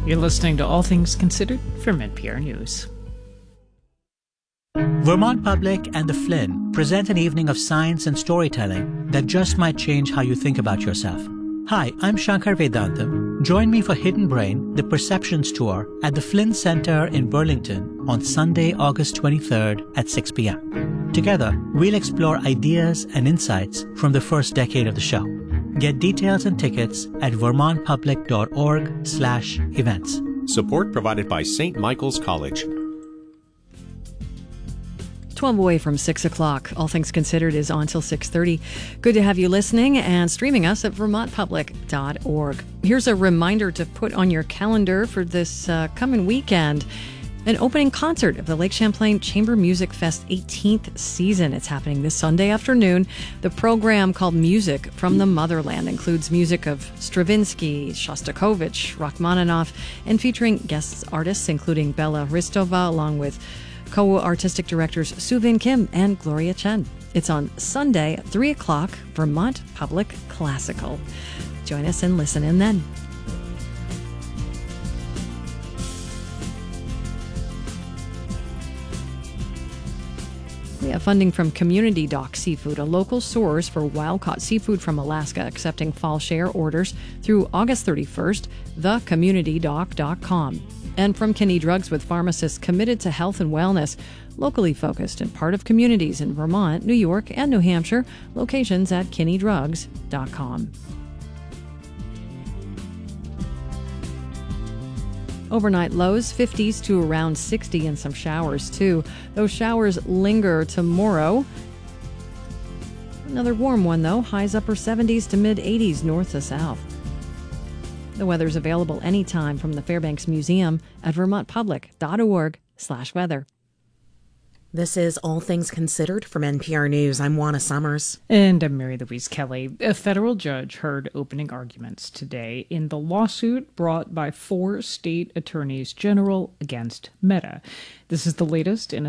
You're listening to All Things Considered from NPR News. Vermont Public and the Flynn present an evening of science and storytelling that just might change how you think about yourself. Hi, I'm Shankar Vedantam. Join me for Hidden Brain, the Perceptions Tour at the Flynn Center in Burlington on Sunday, August 23rd at 6 p.m. Together, we'll explore ideas and insights from the first decade of the show. Get details and tickets at vermontpublic.org/events. Support provided by St. Michael's College. 12 away from 6 o'clock. All Things Considered is on till 6:30. Good to have you listening and streaming us at vermontpublic.org. Here's a reminder to put on your calendar for this coming weekend. An opening concert of the Lake Champlain Chamber Music Fest 18th season. It's happening this Sunday afternoon. The program, called Music from the Motherland, includes music of Stravinsky, Shostakovich, Rachmaninoff, and featuring guest artists including Bella Ristova, along with co-artistic directors Suvin Kim and Gloria Chen. It's on Sunday at 3 o'clock, Vermont Public Classical. Join us and listen in then. We have funding from Community Dock Seafood, a local source for wild-caught seafood from Alaska, accepting fall share orders through August 31st, thecommunitydock.com. And from Kinney Drugs, with pharmacists committed to health and wellness, locally focused and part of communities in Vermont, New York, and New Hampshire, locations at kinneydrugs.com. Overnight lows, 50s to around 60, and some showers too. Those showers linger tomorrow. Another warm one though, highs upper 70s to mid 80s north to south. The weather's available anytime from the Fairbanks Museum at vermontpublic.org/weather. This is All Things Considered from NPR News. I'm Juana Summers. And I'm Mary Louise Kelly. A federal judge heard opening arguments today in the lawsuit brought by 4 state attorneys general against Meta. This is the latest in a